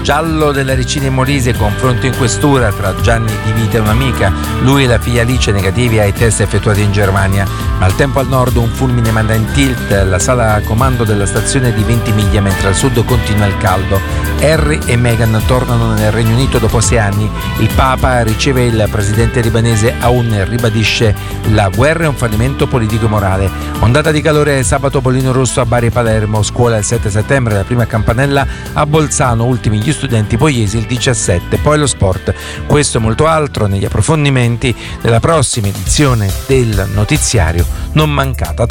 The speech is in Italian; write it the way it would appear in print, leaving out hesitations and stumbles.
Giallo della Regina in Molise, confronto in questura tra Gianni Di Vita e un'amica. Lui e la figlia Alice negativi ai test effettuati in Germania. Maltempo al nord, un fulmine manda in tilt la sala comando della stazione di Ventimiglia, mentre al sud continua il caldo. Harry e Meghan tornano nel Regno Unito dopo 6 anni. Il Papa riceve il presidente libanese Aoun e ribadisce: la guerra è un fallimento politico e morale. Ondata di calore sabato, Pollino Rosso a Bari e Palermo. Scuola il 7 settembre, la prima campanella a Bolzano, ultimi gli studenti pugliesi il 17. Poi lo sport. Questo e molto altro negli approfondimenti della prossima edizione del notiziario. Non mancate.